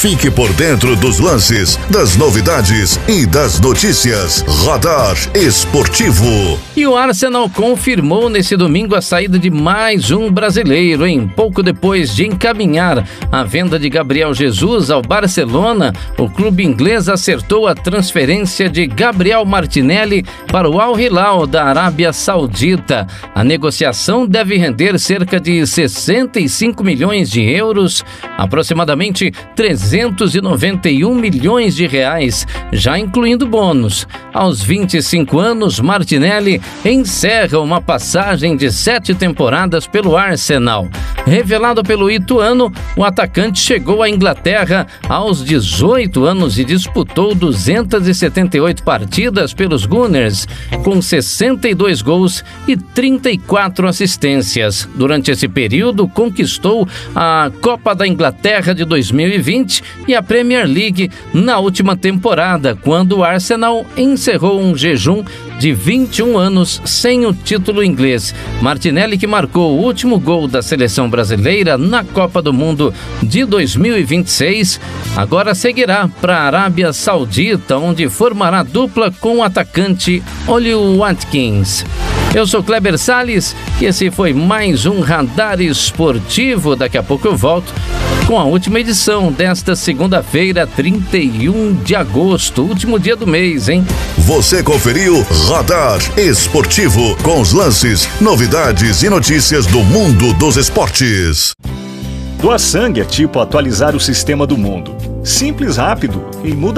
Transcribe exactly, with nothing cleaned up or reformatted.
Fique por dentro dos lances, das novidades e das notícias. Radar Esportivo. E o Arsenal confirmou nesse domingo a saída de mais um brasileiro, hein? Pouco depois de encaminhar a venda de Gabriel Jesus ao Barcelona, o clube inglês acertou a transferência de Gabriel Martinelli para o Al Hilal da Arábia Saudita. A negociação deve render cerca de sessenta e cinco milhões de euros, aproximadamente trezentos e noventa e um milhões de reais, já incluindo bônus. Aos vinte e cinco anos, Martinelli encerra uma passagem de sete temporadas pelo Arsenal. Revelado pelo Ituano, o atacante chegou à Inglaterra aos dezoito anos e disputou duzentas e setenta e oito partidas pelos Gunners, com sessenta e dois gols e trinta e quatro assistências. Durante esse período, conquistou a Copa da Inglaterra de dois mil e vinte e a Premier League na última temporada, quando o Arsenal encerrou um jejum de vinte e um anos sem o título inglês. Martinelli, que marcou o último gol da seleção brasileira na Copa do Mundo de dois mil e vinte e seis, agora seguirá para a Arábia Saudita, onde formará dupla com o atacante Oli Watkins. Eu sou Kleber Salles e esse foi mais um Radar Esportivo. Daqui a pouco eu volto com a última edição desta segunda-feira, trinta e um de agosto, último dia do mês, hein? Você conferiu Radar Esportivo, com os lances, novidades e notícias do mundo dos esportes. Doar sangue é tipo atualizar o sistema do mundo. Simples, rápido e muda